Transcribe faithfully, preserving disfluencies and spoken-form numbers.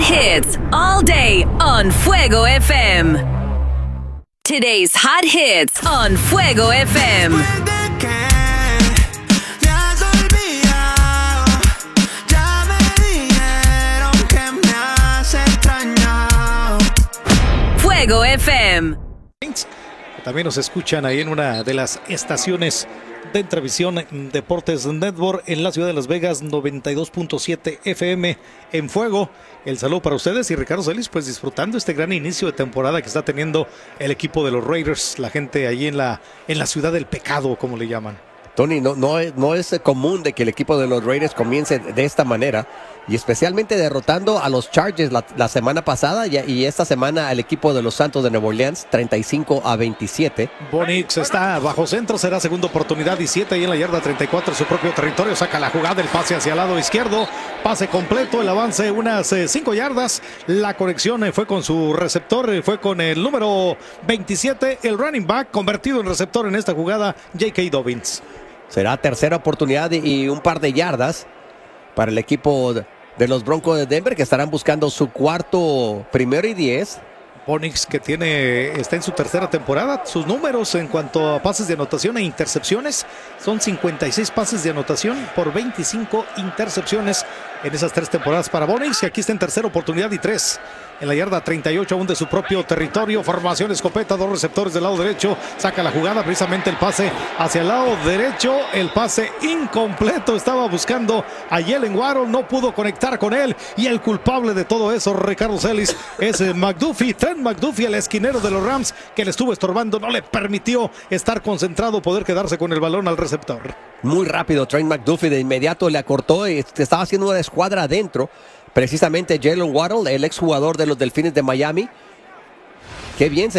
hits all day on Fuego F M. Today's hot hits on Fuego F M. Fuego F M. También nos escuchan ahí en una de las estaciones de Entrevisión Deportes Network en la ciudad de Las Vegas, noventa y dos punto siete F M en Fuego. El saludo para ustedes y Ricardo Celis, pues disfrutando este gran inicio de temporada que está teniendo el equipo de los Raiders, la gente allí en la, en la ciudad del pecado, como le llaman. Tony, no, no, es, no es común de que el equipo de los Raiders comience de esta manera, y especialmente derrotando a los Chargers la, la semana pasada y, y esta semana al equipo de los Santos de Nueva Orleans, treinta y cinco a veintisiete. Bo Nix está bajo centro, será segunda oportunidad y siete ahí en la yarda treinta y cuatro en su propio territorio, saca la jugada, el pase hacia el lado izquierdo, pase completo, el avance unas cinco yardas, la conexión eh, fue con su receptor, eh, fue con el número veintisiete, el running back convertido en receptor en esta jugada, J K. Dobbins. Será tercera oportunidad y un par de yardas para el equipo de los Broncos de Denver, que estarán buscando su cuarto primero y diez. Bo Nix, que tiene, está en su tercera temporada. Sus números en cuanto a pases de anotación e intercepciones son cincuenta y seis pases de anotación por veinticinco intercepciones en esas tres temporadas para Bo Nix, y aquí está en tercera oportunidad y tres. En la yarda treinta y ocho, aún de su propio territorio, formación escopeta, dos receptores del lado derecho, saca la jugada, precisamente el pase hacia el lado derecho, el pase incompleto, estaba buscando a Jalen Waddle, no pudo conectar con él, y el culpable de todo eso, Ricardo Celis, es McDuffie, Trent McDuffie, el esquinero de los Rams, que le estuvo estorbando, no le permitió estar concentrado, poder quedarse con el balón al receptor. Muy rápido, Trent McDuffie de inmediato le acortó, y estaba haciendo una escuadra adentro. Precisamente Jalen Waddle, el exjugador de los Delfines de Miami. Qué bien se